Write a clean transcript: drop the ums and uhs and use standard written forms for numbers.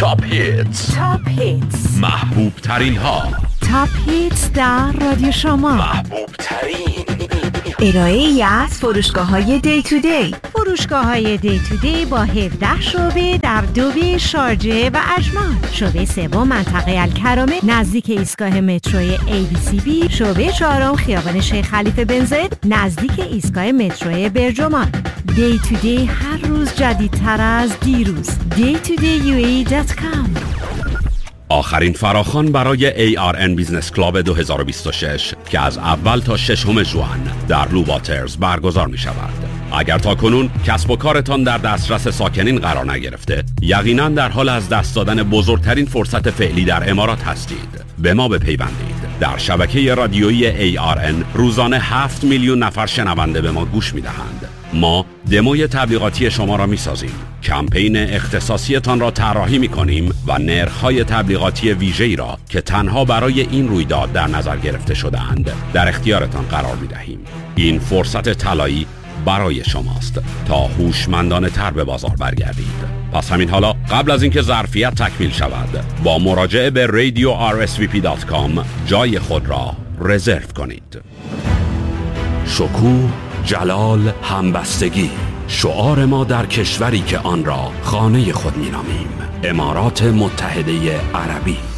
تاپ هیتس، محبوب ترین ها، تاپ هیتس در رادیو شما، محبوب ترین. ارائه ای از فروشگاه‌های دی تو دی. فروشگاه‌های دی تو دی با 17 شعبه در دوبه، شارجه و اجمان. شعبه سوم منطقه الکرامه نزدیک ایستگاه متروی ABCB. شعبه چهارم خیابان شیخ خلیفه بن زاید نزدیک ایستگاه متروی برجمان. دی تو دی هر روز جدیدتر از دیروز. daytoday.com. آخرین فراخوان برای ARN بیزنس کلاب 2026 که از اول تا 6 ژوئن در لوواترز برگزار می شود. اگر تا کنون کسب و کارتان در دسترس ساکنین قرار نگرفته، یقینا در حال از دست دادن بزرگترین فرصت فعلی در امارات هستید. به ما بپیوندید. در شبکه رادیویی ARN روزانه 7 میلیون نفر شنونده به ما گوش می دهند. ما دموی تبلیغاتی شما را می سازیم. کمپین اختصاصیتان را طراحی می کنیم و نرخ‌های تبلیغاتی ویژه‌ای را که تنها برای این رویداد در نظر گرفته شده‌اند در اختیارتان قرار می دهیم. این فرصت طلایی برای شماست تا هوشمندانه تر به بازار برگردید. پس همین حالا قبل از اینکه ظرفیت تکمیل شود با مراجعه به radio.rsvp.com جای خود را رزرو کنید. شکوه، جلال، همبستگی، شعار ما در کشوری که آن را خانه خود می‌نامیم، امارات متحده عربی.